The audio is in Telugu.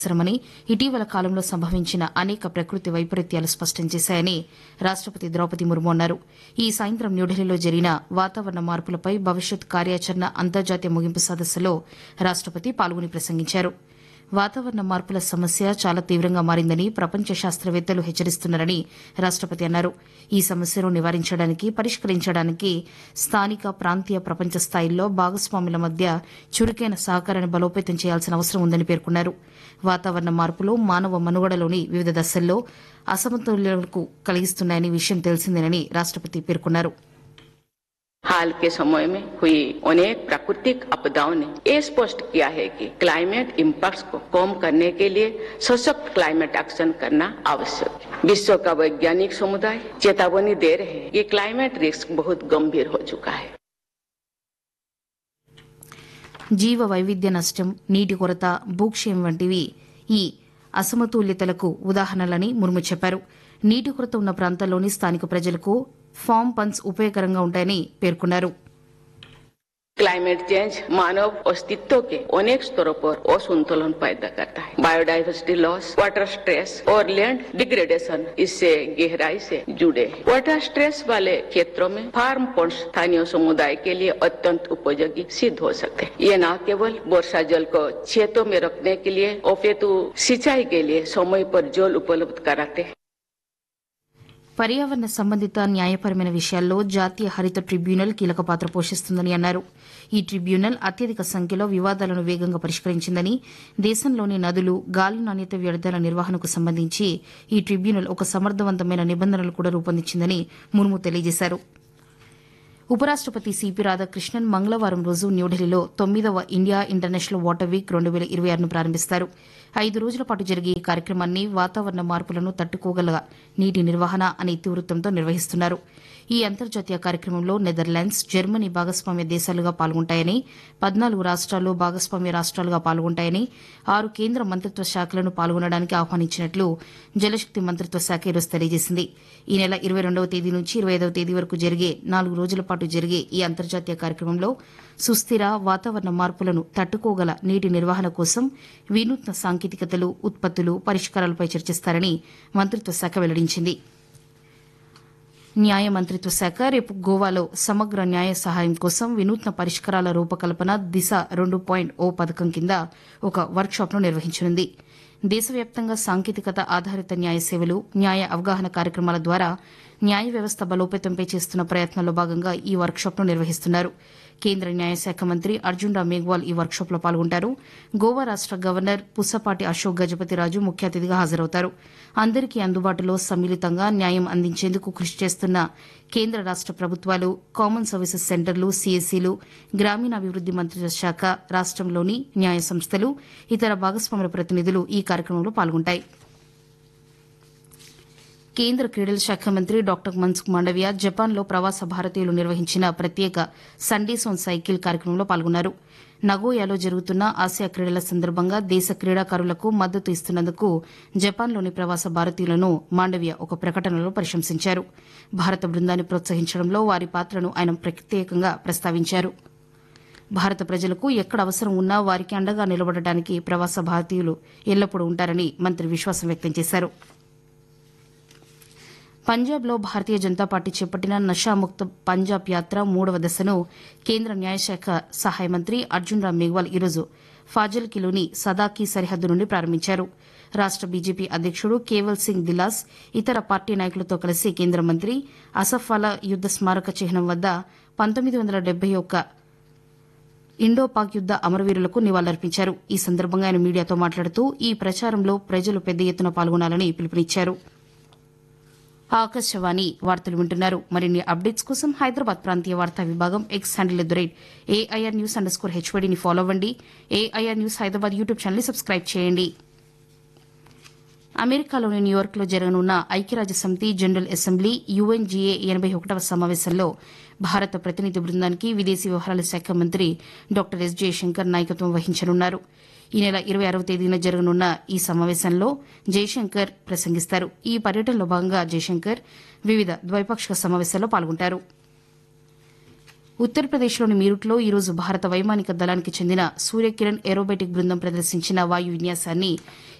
అవసరమని ఇటీవల కాలంలో సంభవించిన అనేక ప్రకృతి వైపరీత్యాలు స్పష్టం చేశాయని రాష్టపతి ద్రౌపది ముర్ము అన్నారు. ఈ సాయంత్రం న్యూఢిల్లీలో జరిగిన వాతావరణ మార్పులపై భవిష్యత్ కార్యాచరణ అంతర్జాతీయ ముగింపు సదస్సులో రాష్టపతి పాల్గొని ప్రసంగించారు. వాతావరణ మార్పుల సమస్య చాలా తీవ్రంగా మారిందని ప్రపంచ శాస్త్రవేత్తలు హెచ్చరిస్తున్నారని రాష్టపతి అన్నారు. ఈ సమస్యను నివారించడానికి, పరిష్కరించడానికి స్థానిక, ప్రాంతీయ, ప్రపంచ స్థాయిల్లో భాగస్వాముల మధ్య చురుకైన సహకారాన్ని బలోపేతం చేయాల్సిన అవసరం ఉందని పేర్కొన్నారు. వాతావరణ మార్పులు మానవ మనుగడలోని వివిధ దశల్లో అసమతుల్యతలకు కలిగిస్తున్నాయని విషయం తెలిసిందేనని రాష్టపతి పేర్కొన్నారు. हाल के समय में हुई अनेक प्राकृतिक आपदाओं ने ये स्पष्ट किया है कि क्लाइमेट इम्पैक्ट्स को कम करने के लिए सशक्त क्लाइमेट एक्शन करना आवश्यक है. विश्व का वैज्ञानिक समुदाय चेतावनी दे रहे हैं कि क्लाइमेट रिस्क बहुत गंभीर हो चुका है. జీవ వైవిధ్య నష్టం, నీటి కొరత, భూక్షయం వంటివి ఈ అసమతుల్యతలకు ఉదాహరణలని ముర్ము చెప్పారు. నీటి కొరత ఉన్న ప్రాంతాల్లోని స్థానిక ప్రజలకు ఫామ్ పంప్స్ ఉపయోగకరంగా ఉంటాయని పేర్కొన్నారు. क्लाइमेट चेंज मानव अस्तित्व के अनेक स्तरों पर असंतुलन पैदा करता है. बायोडाइवर्सिटी लॉस, वाटर स्ट्रेस और लैंड डिग्रेडेशन इससे गहराई से जुड़े हैं. वाटर स्ट्रेस वाले क्षेत्रों में फार्म पंप्स स्थानीय समुदाय के लिए अत्यंत उपयोगी सिद्ध हो सकते हैं. ये न केवल वर्षा जल को खेतों में रखने के लिए अपितु सिंचाई के लिए समय पर जल उपलब्ध कराते हैं. పర్యావరణ సంబంధిత న్యాయపరమైన విషయాల్లో జాతీయ హరిత ట్రిబ్యునల్ కీలక పాత్ర పోషిస్తుందని అన్నారు. ఈ ట్రిబ్యునల్ అత్యధిక సంఖ్యలో వివాదాలను వేగంగా పరిష్కరించిందని, దేశంలోని నదులు, గాలి నాణ్యత వ్యర్థాల నిర్వహణకు సంబంధించి ఈ ట్రిబ్యునల్ ఒక సమర్థవంతమైన నిబంధనలు కూడా రూపొందించిందని ముర్ము తెలియజేశారు. ఉపరాష్టపతి సిపి రాధాకృష్ణన్ మంగళవారం రోజు న్యూఢిల్లీలో 9వ ఇండియా ఇంటర్నేషనల్ వాటర్ వీక్ 2026ను ప్రారంభిస్తారు. 5 రోజుల పాటు జరిగే ఈ కార్యక్రమాన్ని వాతావరణ మార్పులను తట్టుకోగల నీటి నిర్వహణ అనే ఇతివృత్తంతో నిర్వహిస్తున్నారు. ఈ అంతర్జాతీయ కార్యక్రమంలో నెదర్లాండ్స్, జర్మనీ భాగస్వామ్య దేశాలుగా పాల్గొంటాయని, 14 రాష్ట్రాలు భాగస్వామ్య రాష్ట్రాలుగా పాల్గొంటాయని, 6 కేంద్ర మంత్రిత్వ శాఖలను పాల్గొనడానికి ఆహ్వానించినట్లు జలశక్తి మంత్రిత్వ శాఖ ఈరోజు తెలియజేసింది. ఈ నెల 22వ తేదీ నుంచి 25వ తేదీ వరకు జరిగే 4 రోజుల పాటు జరిగే ఈ అంతర్జాతీయ కార్యక్రమంలో సుస్థిర వాతావరణ మార్పులను తట్టుకోగల నీటి నిర్వహణ కోసం వినూత్న సాంకేతికతలు, ఉత్పత్తులు, పరిష్కారాలపై చర్చిస్తారని మంత్రిత్వ శాఖ వెల్లడించింది. న్యాయ మంత్రిత్వ శాఖ రేపు గోవాలో సమగ్ర న్యాయ సహాయం కోసం వినూత్న పరిష్కారాల రూపకల్పన దిశ 2.0 పథకం కింద ఒక వర్క్షాప్ను నిర్వహించనుంది. దేశవ్యాప్తంగా సాంకేతికత ఆధారిత న్యాయ సేవలు, న్యాయ అవగాహన కార్యక్రమాల ద్వారా న్యాయ వ్యవస్థ బలోపేతంపై చేస్తున్న ప్రయత్నాల్లో భాగంగా ఈ వర్క్షాప్ను నిర్వహిస్తున్నారు. కేంద్ర న్యాయశాఖ మంత్రి అర్జున్ రామ్ మేఘ్వాల్ ఈ వర్క్షాప్లో పాల్గొంటారు. గోవా రాష్ట గవర్నర్ పుసపాటి అశోక్ గజపతిరాజు ముఖ్య అతిథిగా హాజరవుతారు. అందరికీ అందుబాటులో సమ్మిళితంగా న్యాయం అందించేందుకు కృషి చేస్తున్న కేంద్ర రాష్ట ప్రభుత్వాలు, కామన్ సర్వీసెస్ సెంటర్లు, సీఎస్సీలు, గ్రామీణాభివృద్ది మంత్రిత్వ శాఖ, రాష్టంలోని న్యాయ సంస్థలు, ఇతర భాగస్వాముల ప్రతినిధులు ఈ కార్యక్రమంలో పాల్గొంటాయి. కేంద్ర క్రీడల శాఖ మంత్రి డాక్టర్ మన్సుఖ్ మాండవియా జపాన్లో ప్రవాస భారతీయులు నిర్వహించిన ప్రత్యేక సండేస్ ఆన్ సైకిల్ కార్యక్రమంలో పాల్గొన్నారు. నగోయాలో జరుగుతున్న ఆసియా క్రీడల సందర్భంగా దేశ క్రీడాకారులకు మద్దతు ఇస్తున్నందుకు జపాన్లోని ప్రవాస భారతీయులను మాండవియా ఒక ప్రకటనలో ప్రశంసించారు. భారత బృందాన్ని ప్రోత్సహించడంలో వారి పాత్రను ఆయన ప్రత్యేకంగా ప్రస్తావించారు. భారత ప్రజలకు ఎక్కడ అవసరం ఉన్నా వారికి అండగా నిలబడటానికి ప్రవాస భారతీయులు ఎల్లప్పుడూ ఉంటారని మంత్రి విశ్వాసం వ్యక్తం చేశారు. పంజాబ్లో భారతీయ జనతా పార్టీ చేపట్టిన నషాముక్త పంజాబ్ యాత్ర 3వ దశను కేంద్ర న్యాయశాఖ సహాయ మంత్రి అర్జున్ రామ్ మేఘ్వాల్ ఈరోజు ఫాజిల్కీలోని సదాకీ సరిహద్దు నుండి ప్రారంభించారు. రాష్ట బీజేపీ అధ్యకుడు కేవల్ సింగ్ దిలాస్ ఇతర పార్టీ నాయకులతో కలిసి కేంద్ర మంత్రి అసఫాలా యుద్ద స్మారక చిహ్నం వద్ద 1971 ఇండో పాక్ యుద్ద అమరవీరులకు నివాళులర్పించారు. ఈ సందర్భంగా ఆయన మీడియాతో మాట్లాడుతూ ఈ ప్రచారంలో ప్రజలు పెద్ద ఎత్తున పాల్గొనాలని పిలుపునిచ్చారు. ఆకాశవాణి వార్తలు వింటున్నారు. మరిన్ని అప్డేట్స్ కోసం హైదరాబాద్ ప్రాంతీయ వార్తా విభాగం ఎక్స్ హ్యాండిల్ @AIR News_HYDని ఫాలో అవ్వండి. AIR న్యూస్ హైదరాబాద్ యూట్యూబ్ ఛానల్ని సబ్స్క్రైబ్ చేయండి. అమెరికాలోని న్యూయార్క్లో జరగనున్న ఐక్యరాజ్యసమితి జనరల్ అసెంబ్లీ UNGA 81వ సమావేశంలో భారత ప్రతినిధి బృందానికి విదేశీ వ్యవహారాల శాఖ మంత్రి డాక్టర్ ఎస్ జయశంకర్ నాయకత్వం వహించనున్నారు. ఈ నెల 26వ తేదీన జరగనున్న ఈ సమావేశంలో జయశంకర్ ప్రసంగిస్తారు. ఈ పర్యటనలో భాగంగా జయశంకర్ వివిధ ద్వైపాక్షిక సమావేశాల్లో పాల్గొంటారు. ఉత్తరప్రదేశ్లోని మీరుట్లో ఈరోజు భారత వైమానిక దళానికి చెందిన సూర్యకిరణ్ ఏరోబెటిక్ బృందం ప్రదర్శించిన వాయు విన్యాసాన్ని